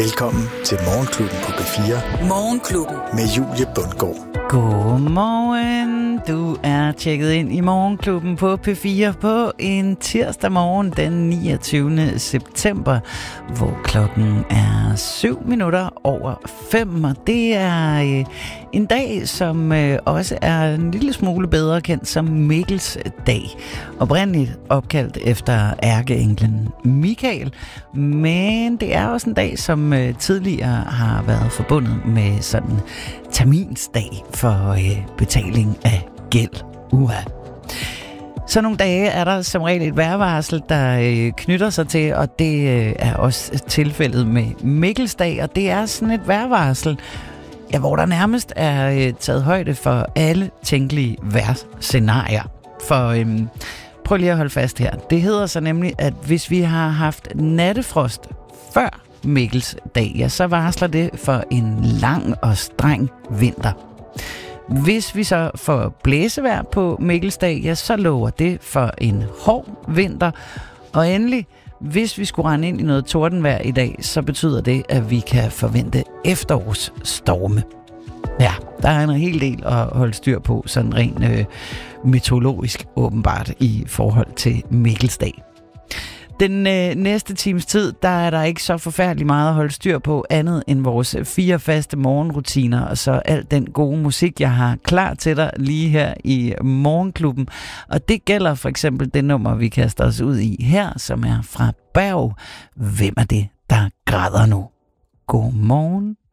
Velkommen til Morgenklubben på P4. Morgenklubben. Med Julie Bundgaard. Godmorgen. Du er tjekket ind i Morgenklubben på P4 på en tirsdag morgen den 29. september, hvor klokken er 7:07, og det er en dag, som også er en lille smule bedre kendt som Mikkels dag. Oprindeligt opkaldt efter ærkeenglen Mikael, men det er også en dag, som tidligere har været forbundet med sådan terminsdag for betaling af gæld. Så nogle dage er der som regel et vejrvarsel, der knytter sig til, og det er også tilfældet med Mikkelsdag, og det er sådan et vejrvarsel, hvor der nærmest er taget højde for alle tænkelige vejrscenarier. For prøv lige at holde fast her. Det hedder så nemlig, at hvis vi har haft nattefrost før Mikkelsdag, ja, så varsler det for en lang og streng vinter. Hvis vi så får blæsevejr på Mikkelsdag, ja, så lover det for en hård vinter. Og endelig, hvis vi skulle rende ind i noget tordenvejr i dag, så betyder det, at vi kan forvente efterårsstorme. Ja, der er en hel del at holde styr på, sådan rent meteorologisk åbenbart i forhold til Mikkelsdag. Den næste times tid, der er der ikke så forfærdeligt meget at holde styr på, andet end vores 4 faste morgenrutiner, og så al den gode musik, jeg har klar til dig lige her i Morgenklubben. Og det gælder for eksempel det nummer, vi kaster os ud i her, som er fra Berg. Hvem er det, der græder nu? God morgen.